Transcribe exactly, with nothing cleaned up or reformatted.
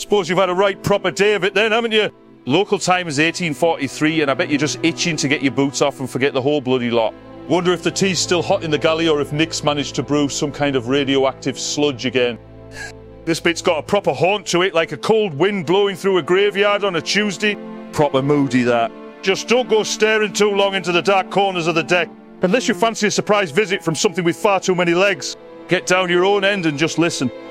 Suppose you've had a right proper day of it then, haven't you? Local time is eighteen forty-three, and I bet you're just itching to get your boots off and forget the whole bloody lot. Wonder if the tea's still hot in the galley or if Nick's managed to brew some kind of radioactive sludge again. This bit's got a proper haunt to it, like a cold wind blowing through a graveyard on a Tuesday. Proper moody, that. Just don't go staring too long into the dark corners of the deck, unless you fancy a surprise visit from something with far too many legs. Get down your own end and just listen.